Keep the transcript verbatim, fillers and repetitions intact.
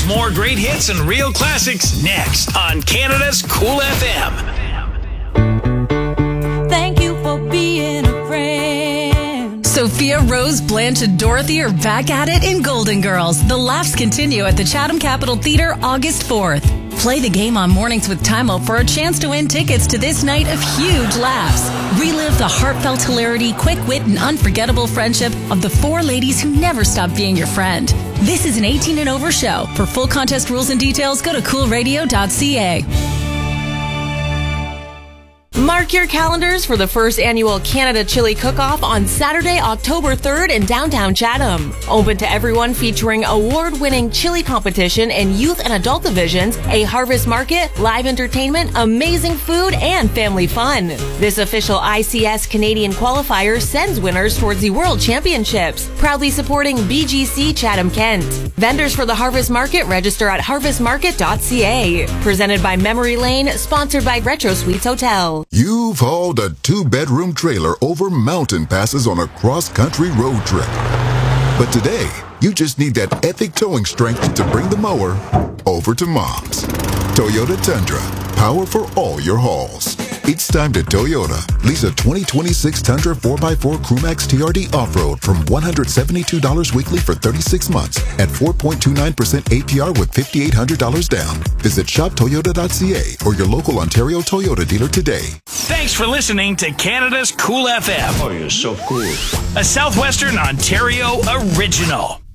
More great hits and real classics next on Canada's Cool F M. Thank you for being a friend. Sophia, Rose, Blanche, and Dorothy are back at it in Golden Girls. The laughs continue at the Chatham Capitol Theatre August fourth. Play the game on Mornings with Time-O for a chance to win tickets to this night of huge laughs. Relive the heartfelt hilarity, quick wit, and unforgettable friendship of the four ladies who never stopped being your friend. This is an eighteen and over show. For full contest rules and details, go to cool radio dot c a. Mark your calendars for the first annual Canada Chili Cook-Off on Saturday, October third in downtown Chatham. Open to everyone, featuring award-winning chili competition in youth and adult divisions, a harvest market, live entertainment, amazing food, and family fun. This official I C S Canadian qualifier sends winners towards the World Championships, proudly supporting B G C Chatham Kent. Vendors for the Harvest Market register at harvest market dot c a. Presented by Memory Lane, sponsored by Retro Suites Hotel. You've hauled a two-bedroom trailer over mountain passes on a cross-country road trip. But today, you just need that epic towing strength to bring the mower over to Mom's. Toyota Tundra, power for all your hauls. It's time to Toyota. Lease a twenty twenty-six Tundra four by four Crewmax T R D Off-Road from one hundred seventy-two dollars weekly for thirty-six months at four point two nine percent A P R with five thousand eight hundred dollars down. Visit shop toyota dot c a or your local Ontario Toyota dealer today. Thanks for listening to Canada's Cool F M. Oh, you're so cool. A Southwestern Ontario original.